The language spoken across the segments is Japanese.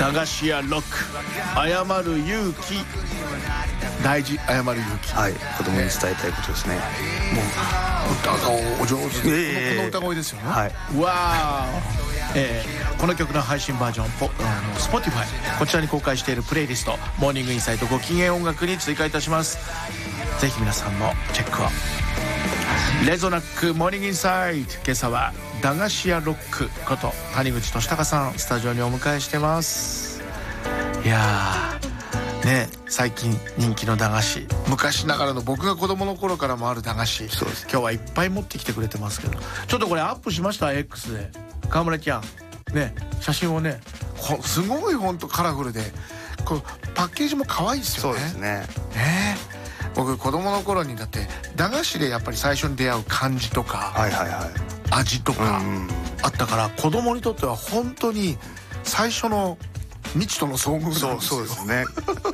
駄菓子屋ロック、謝る勇気、大事、謝る勇気。 はい、子供に伝えたいことですね。 もう歌がお上手で、この歌声ですよね。 はい、 わー、この曲の配信バージョンSpotify こちらに公開しているプレイリストモーニングインサイトご機嫌音楽に追加いたします。ぜひ皆さんもチェックを。レゾナックモーニングインサイト、今朝は駄菓子屋ロックこと谷口俊孝さんスタジオにお迎えしてます。いやーね、最近人気の駄菓子、昔ながらの僕が子供の頃からもある駄菓子、 そうです。 今日はいっぱい持ってきてくれてますけど、ちょっとこれアップしました X で。川村ちゃんね、写真をね、すごいほんとカラフルで、こうパッケージも可愛いですよね。 そうですね。 僕子供の頃にだって駄菓子でやっぱり最初に出会う感じとか、 はいはいはい、 味とかあったから、子供にとっては本当に最初の未知との遭遇なんですよ。 そうですね。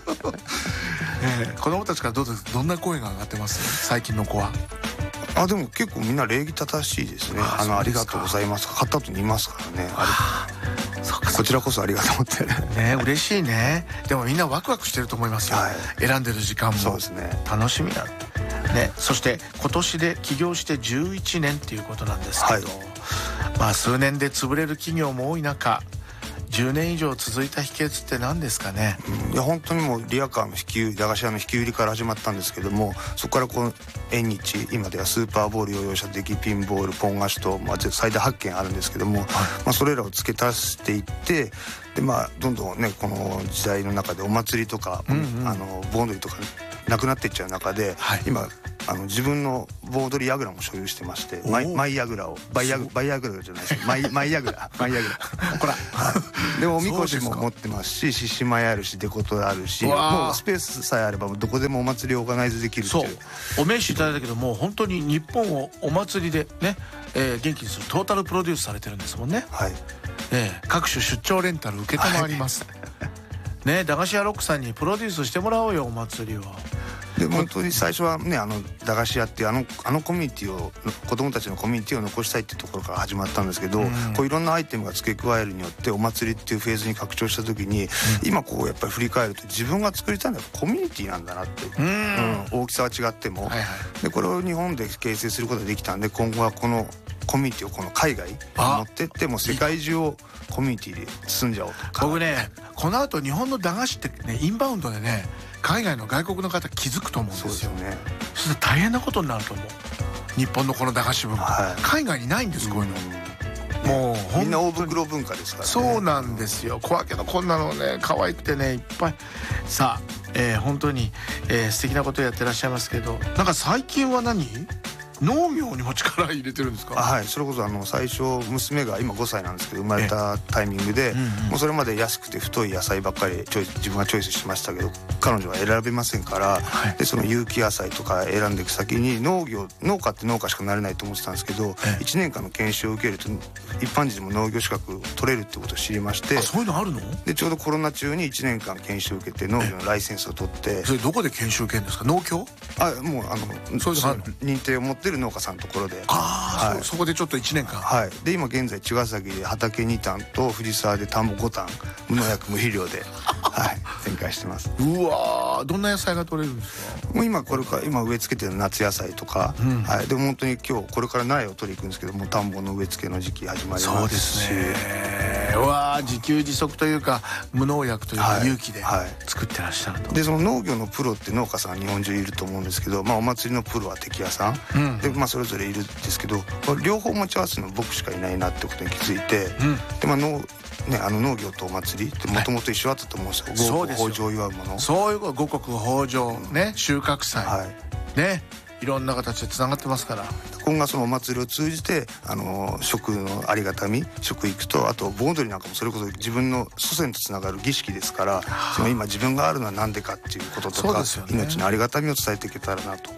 子供たちからどんな声が上がってます？最近の子は。 でも結構みんな礼儀正しいですね。ありがとうございます、買った後に言いますからね。こちらこそありがとうってね、嬉しいね。でもみんなワクワクしてると思いますよ、はい、選んでる時間もそうですね、 楽しみだね。そして今年で起業して11年っていうことなんですけど、はい、数年で潰れる企業も多い中、10年以上続いた秘訣って何ですかね？ いや本当にもうリヤカーの駄菓子屋の引き売りから始まったんですけども、そこから縁日、今ではスーパーボール、ヨーヨー車、デキピンボール、ポン菓子と、最大8件あるんですけども、はい、それらを付け足していって、でどんどんね、この時代の中でお祭りとか、盆踊りとかなくなっていっちゃう中で、はい、今自分の盆踊りヤグラも所有してまして、マイヤグラをバイヤグラじゃないですよ、マイヤグラほらでもおみこしも持ってますし、獅子舞あるし、デコトラあるし、もうスペースさえあればどこでもお祭りをオーガナイズできるっていう。 そう、お名刺いただいたけど、もう本当に日本をお祭りでね、元気にするトータルプロデュースされてるんですもんね。はい、各種出張レンタル承ります、ね、駄菓子屋ロックさんにプロデュースしてもらおうよ、お祭りを。 で本当に最初はね、駄菓子屋っていうコミュニティを、子供たちのコミュニティを残したいっていうところから始まったんですけど、こういろんなアイテムが付け加えるによってお祭りっていうフェーズに拡張した時に、今やっぱり振り返ると、自分が作りたいのはコミュニティなんだなって、大きさは違っても、でこれを日本で形成することができたんで、今後はこのコミュニティをこの海外に持ってって、もう世界中をコミュニティで包んじゃおうと。 僕ね、この後日本の駄菓子ってね、インバウンドでね、海外の外国の方気づくと思うんですよ。 そうですよね。 そして大変なことになると思う、日本のこの駄菓子文化、海外にないんです、こういうの。もうみんな大袋文化ですからね。 そうなんですよ。小分けのこんなのね、可愛くてね、いっぱい。さあ、本当に、素敵なことをやってらっしゃいますけど、なんか最近は農業にも力入れてるんですか？ はい、それこそ最初娘が今5歳なんですけど、生まれたタイミングで、もうそれまで安くて太い野菜ばっかり自分がチョイスしましたけど、彼女は選べませんから、でその有機野菜とか選んでいく先に、農家って農家しかなれないと思ってたんですけど、1年間の研修を受けると一般人でも農業資格取れるってことを知りまして。 そういうのあるの？ でちょうどコロナ中に1年間研修を受けて農業のライセンスを取って。 それどこで研修受けるんですか？農協？ もうそういうの認定を持ってる農家さんのところで、 そこでちょっと1年間。 はい。で今現在茅ヶ崎で畑2単と藤沢で田んぼ5単、無農薬無肥料で展開してます。 うわー、どんな野菜が取れるんですか？ もう今植え付けてる夏野菜とか、でも本当に今日これから苗を取り行くんですけども、田んぼの植え付けの時期始まりますし。 そうですね。うわー、自給自足というか無農薬というか有機で作ってらっしゃると。 でその農業のプロって農家さん日本中いると思うんですけど、お祭りのプロは敵屋さん、でそれぞれいるんですけど、両方持ち合わせるの僕しかいないなってことに気づいて、で農業とお祭りってもともと一緒だったと思うんですよ。五穀豊穣を祝うもの。そういう五穀豊穣ね、収穫祭、ね、いろんな形でつながってますから。今後そのお祭りを通じて食のありがたみ、食育と、あと盆踊りなんかもそれこそ自分の祖先とつながる儀式ですから、その今自分があるのは何でかっていうこととか、命のありがたみを伝えていけたらなと。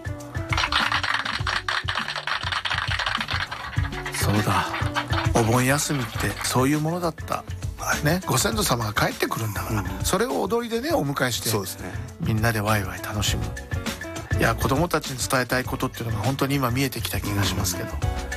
そうだ、お盆休みってそういうものだった、ね、ご先祖様が帰ってくるんだから、それを踊りでねお迎えして、 そうですね、 みんなでワイワイ楽しむ。いや、子供たちに伝えたいことっていうのが本当に今見えてきた気がしますけど、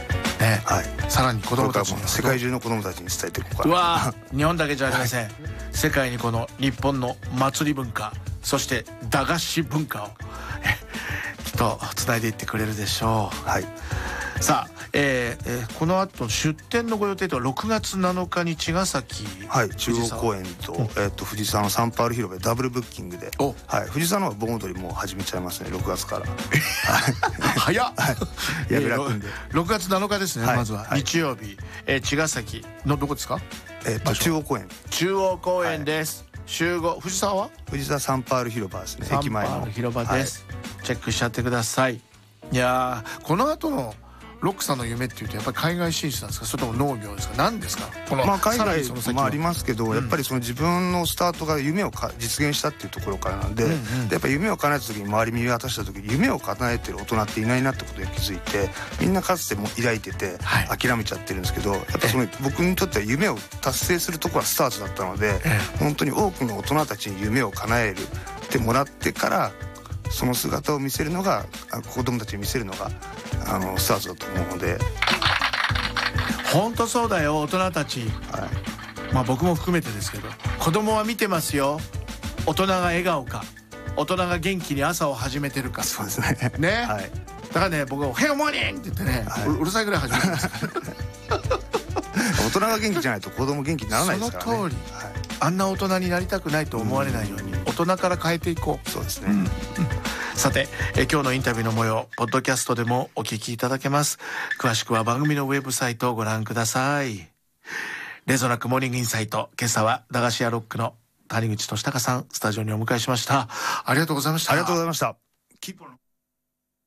ね、 はい、 さらに子供たちに世界中の子供たちに伝えていこうかな。 うわ日本だけじゃありません、世界にこの日本の祭り文化、そして駄菓子文化をきっとつないでいってくれるでしょう。 はい、 さあ、この後出店のご予定とは6月7日に茅ヶ崎、 はい、中央公園と、藤沢のサンパウル広場でダブルブッキングで、はい、藤沢の盆踊りもう始めちゃいますね、6月から早っやぐら組んで 6月7日ですね、まずは日曜日、茅ヶ崎のどこですか？ 中央公園。 中央公園です、集合。藤沢は藤沢サンパウル広場ですね、駅前のサンパウル広場です、チェックしちゃってください。いやこの後のロックさんの夢っていうとやっぱり海外進出なんですか、それとも農業ですか、何ですか？この海外もありますけど、やっぱりその自分のスタートが夢を実現したっていうところからなんで、やっぱり夢を叶えた時に周り見渡した時に夢を叶えてる大人っていないなってことに気づいて、みんなかつても抱いてて諦めちゃってるんですけど、やっぱその僕にとっては夢を達成するところはスタートだったので、本当に多くの大人たちに夢を叶えるってもらってから、その姿を見せるのが、子供たちに見せるのがスタートだと思うので。 本当そうだよ、大人たち、僕も含めてですけど、子供は見てますよ。大人が笑顔か、大人が元気に朝を始めてるか。 そうですね。 ね、だからね、僕は「ヘイモーニング!」って言ってね、うるさいぐらい始めてます大人が元気じゃないと子供元気にならないですからね。 その通り、あんな大人になりたくないと思われないように、大人から変えていこう。 そうですね、 さて、今日のインタビューの模様、ポッドキャストでもお聞きいただけます。詳しくは番組のウェブサイトをご覧ください。レゾナックモーニングインサイト、今朝は駄菓子屋ロックの谷口俊孝さん、スタジオにお迎えしました。ありがとうございました。 ありがとうございました。